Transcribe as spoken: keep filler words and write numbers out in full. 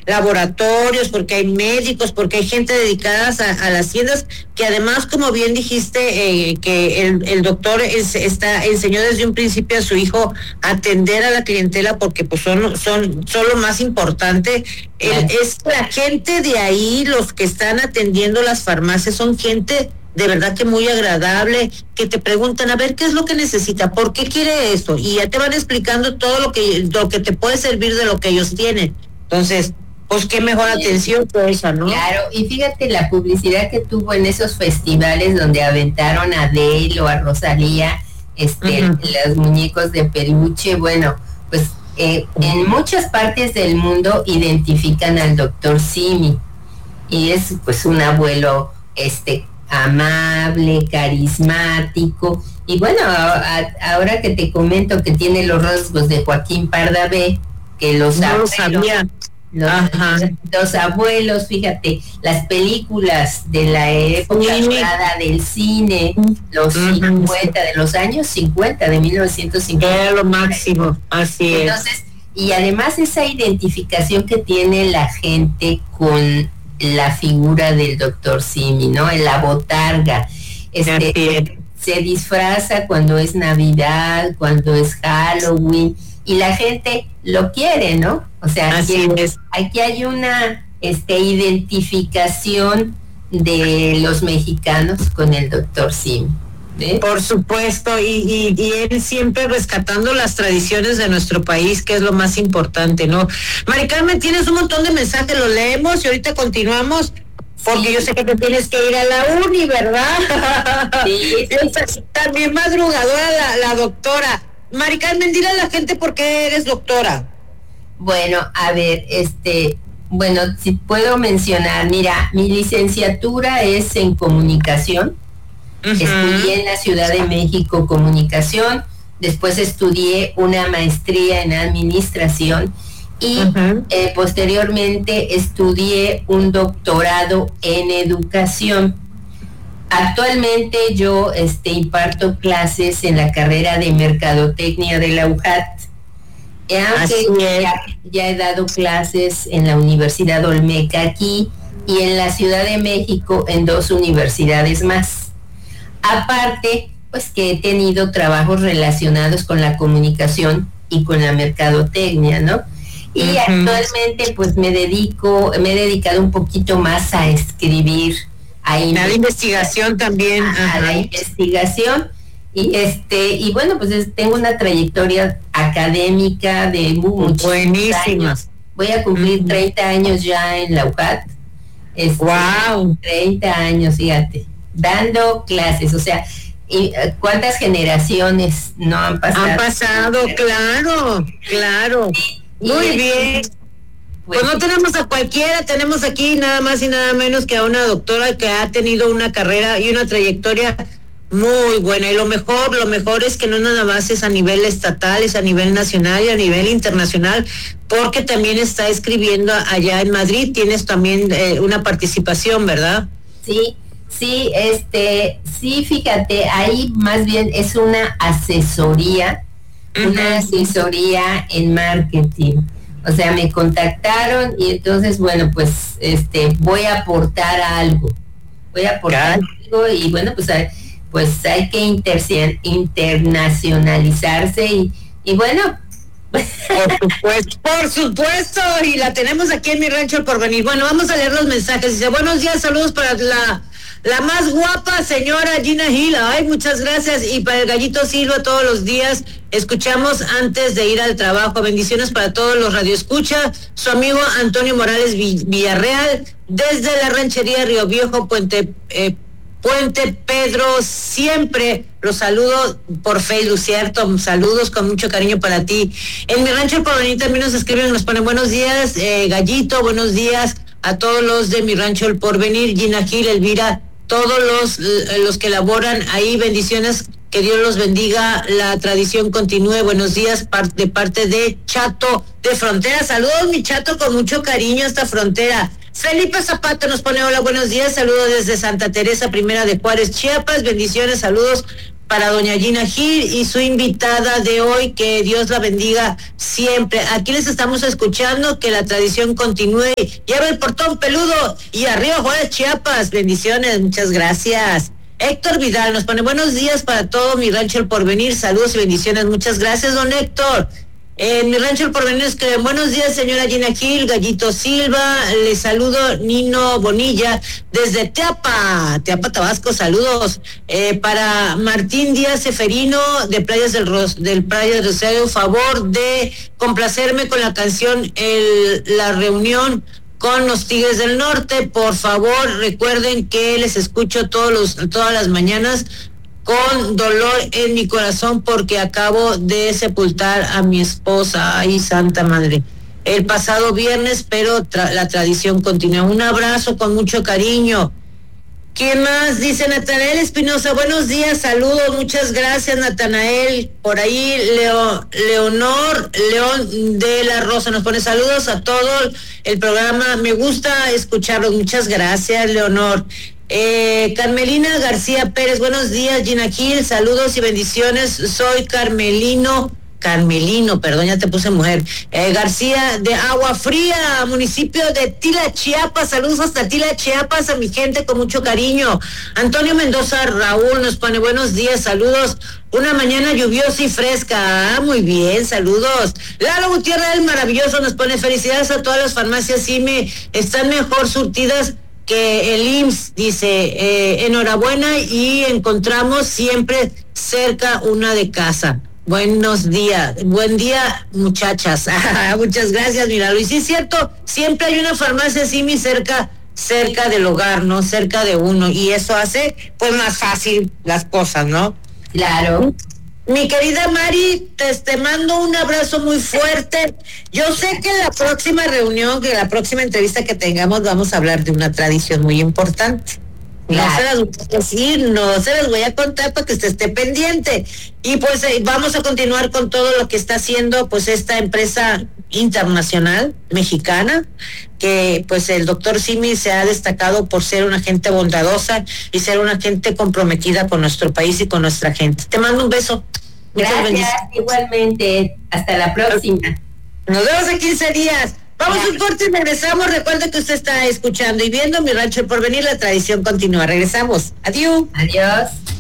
laboratorios, porque hay médicos, porque hay gente dedicada a, a las tiendas, que además, como bien dijiste, eh, que el, el doctor es, está enseñó desde un principio a su hijo a atender a la clientela, porque pues son, son, son lo más importante. El, es la gente de ahí, los que están atendiendo las farmacias, son gente de verdad que muy agradable, que te preguntan, a ver, ¿qué es lo que necesita? ¿Por qué quiere esto? Y ya te van explicando todo lo que lo que te puede servir de lo que ellos tienen. Entonces, pues qué mejor sí. atención que esa, ¿no? Claro, y fíjate la publicidad que tuvo en esos festivales donde aventaron a Adele o a Rosalía, este, uh-huh. los muñecos de peluche. Bueno, pues eh, en muchas partes del mundo identifican al doctor Simi, y es pues un abuelo, este, amable, carismático, y bueno, a, a, ahora que te comento que tiene los rasgos de Joaquín Pardavé, que los no abuelos, lo sabía. Los, los abuelos, fíjate, las películas de la época sí. dorada del cine, los uh-huh. cincuenta, de los años cincuenta, de mil novecientos cincuenta. Era lo máximo, así es. Entonces, y además esa identificación que tiene la gente con la figura del doctor Simi, ¿no? En la botarga. Este, se disfraza cuando es Navidad, cuando es Halloween, y la gente lo quiere, ¿no? O sea, aquí, es. aquí hay una este, identificación de los mexicanos con el doctor Simi. ¿Eh? Por supuesto, y, y, y él siempre rescatando las tradiciones de nuestro país, que es lo más importante, ¿no? Mari Carmen, tienes un montón de mensajes, los leemos y ahorita continuamos, porque sí. yo sé que te tienes que ir a la uni, ¿verdad? Sí, sí. También madrugadora la, la doctora. Mari Carmen, dile a la gente por qué eres doctora. Bueno, a ver, este, bueno, si puedo mencionar, mira, mi licenciatura es en comunicación. Uh-huh. Estudié en la Ciudad de México comunicación, después estudié una maestría en administración y uh-huh. eh, posteriormente estudié un doctorado en educación. Actualmente yo este, imparto clases en la carrera de mercadotecnia de la U J A T, aunque ya, ya he dado clases en la Universidad Olmeca aquí y en la Ciudad de México en dos universidades más. Aparte, pues que he tenido trabajos relacionados con la comunicación y con la mercadotecnia, ¿no? Y uh-huh. actualmente, pues me dedico, me he dedicado un poquito más a escribir, a, a la investigación también, a, a la investigación, y este, y bueno, pues es, tengo una trayectoria académica de muchos años. Voy a cumplir uh-huh. treinta años ya en la U J A T. Este, wow, treinta años, fíjate, dando clases, o sea, y cuántas generaciones no han pasado. Han pasado, claro, claro. Y, Muy y, bien. Pues, pues no tenemos a cualquiera, tenemos aquí nada más y nada menos que a una doctora que ha tenido una carrera y una trayectoria muy buena. Y lo mejor, lo mejor es que no nada más es a nivel estatal, es a nivel nacional y a nivel internacional, porque también está escribiendo allá en Madrid. Tienes también eh, una participación, ¿verdad? Sí. Sí, este, sí, fíjate, ahí más bien es una asesoría, uh-huh. una asesoría en marketing. O sea, me contactaron y entonces, bueno, pues, este, voy a aportar algo, voy a aportar claro. algo y bueno, pues, pues hay que inter- internacionalizarse y, y bueno. Por supuesto, por supuesto, y la tenemos aquí en Mi Rancho El Porvenir. Bueno, vamos a leer los mensajes. Dice, buenos días, saludos para la la más guapa señora Gina Gil. Ay, muchas gracias. Y para el Gallito Silva, todos los días escuchamos antes de ir al trabajo. Bendiciones para todos los radioescucha. Su amigo Antonio Morales Villarreal, desde la ranchería Río Viejo, Puente eh, Puente Pedro, siempre los saludo por Facebook, ¿cierto? Saludos con mucho cariño para ti. En Mi Rancho El Porvenir también nos escriben, nos ponen buenos días, eh, Gallito, buenos días a todos los de Mi Rancho El Porvenir, Gina Gil, Elvira, todos los, los que laboran ahí, bendiciones, que Dios los bendiga, la tradición continúe. Buenos días de parte de Chato de Frontera. Saludos, mi Chato, con mucho cariño a esta frontera. Felipe Zapata nos pone hola, buenos días, saludos desde Santa Teresa, Primera de Juárez, Chiapas, bendiciones, saludos para doña Gina Gil y su invitada de hoy, que Dios la bendiga siempre. Aquí les estamos escuchando, que la tradición continúe. Lleva el portón peludo y arriba Juárez, Chiapas. Bendiciones, muchas gracias. Héctor Vidal nos pone buenos días para todo mi rancho El Porvenir, saludos y bendiciones, muchas gracias, don Héctor. En mi rancho El Porvenir es que buenos días, señora Gina Gil, Gallito Silva, le saludo Nino Bonilla desde Teapa, Teapa, Tabasco, saludos. Eh, para Martín Díaz Seferino de Playas del Ros, del Playa del Rosario, favor de complacerme con la canción el, La Reunión con los Tigres del Norte, por favor. Recuerden que les escucho todos los, todas las mañanas con dolor en mi corazón porque acabo de sepultar a mi esposa. Ay, Santa Madre, el pasado viernes, pero tra- la tradición continúa. Un abrazo con mucho cariño. ¿Quién más? Dice Natanael Espinosa, buenos días, saludos, muchas gracias, Natanael. Por ahí Leo, Leonor León de la Rosa nos pone saludos a todo el programa, me gusta escucharlos, muchas gracias, Leonor. Eh, Carmelina García Pérez, buenos días, Gina Gil, saludos y bendiciones, soy Carmelino Carmelino, perdón, ya te puse mujer. Eh, García de Agua Fría, municipio de Tila, Chiapas. Saludos hasta Tila, Chiapas, a mi gente con mucho cariño. Antonio Mendoza Raúl nos pone buenos días, saludos. Una mañana lluviosa y fresca. Ah, muy bien, saludos. Lalo Gutiérrez, el maravilloso, nos pone felicidades a todas las farmacias I M E, están mejor surtidas que el I M S S, dice, eh, enhorabuena y encontramos siempre cerca una de casa. Buenos días, buen día, muchachas. Muchas gracias, mira, Luis, sí es cierto, siempre hay una farmacia Simi cerca, cerca del hogar, ¿no? Cerca de uno, y eso hace, pues, más fácil las cosas, ¿no? Claro. Mi querida Mari, te, te mando un abrazo muy fuerte. Yo sé que en la próxima reunión, que en la próxima entrevista que tengamos, vamos a hablar de una tradición muy importante. Claro. No se las voy a decir, no se las voy a contar para que usted esté pendiente. Y pues eh, vamos a continuar con todo lo que está haciendo pues esta empresa internacional mexicana, que pues el doctor Simi se ha destacado por ser una gente bondadosa y ser una gente comprometida con nuestro país y con nuestra gente. Te mando un beso. Gracias, igualmente. Hasta la próxima. Nos vemos en quince días. Vamos a un corte y regresamos. Recuerda que usted está escuchando y viendo Mi Rancho El Porvenir, la tradición continúa. Regresamos. Adiós. Adiós.